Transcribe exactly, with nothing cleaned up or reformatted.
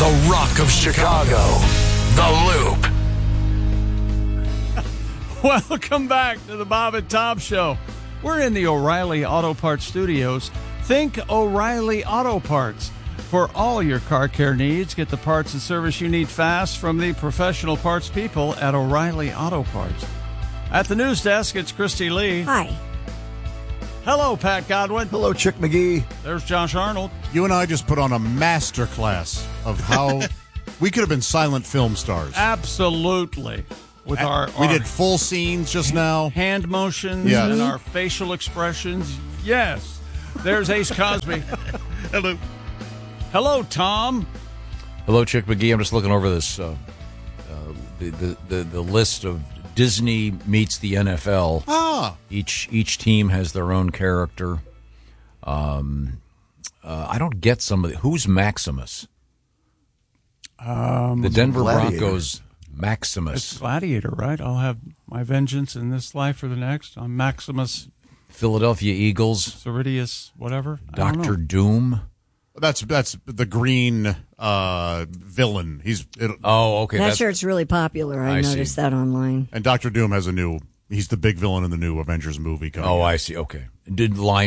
The Rock of Chicago, The Loop. Welcome back to the Bob and Tom Show. We're in the O'Reilly Auto Parts studios. Think O'Reilly Auto Parts. For all your car care needs, get the parts and service you need fast from the professional parts people at O'Reilly Auto Parts. At the news desk, it's Christy Lee. Hi. Hello, Pat Godwin. Hello, Chick McGee. There's Josh Arnold. You and I just put on a master class of how we could have been silent film stars. Absolutely. With our, we our did full scenes just now. Hand motions Yes. and our facial expressions. Yes. There's Ace Cosby. Hello. Hello, Tom. Hello, Chick McGee. I'm just looking over this uh, uh, the, the, the the list of Disney meets the N F L. Ah. Each each team has their own character. Um, uh, I don't get some of the, who's Maximus? Um, the Denver Gladiator. Broncos. It's Maximus. Gladiator, right? I'll have my vengeance in this life or the next. I'm Maximus Philadelphia Eagles. Ceridius, whatever. I don't Doctor know. Doom. That's that's the green uh, villain. He's it, Oh, okay. that that's, shirt's really popular. I, I see. noticed that online. and Doctor Doom has a new. He's the big villain in the new Avengers movie coming. Oh, out. I see. Okay. Did Lion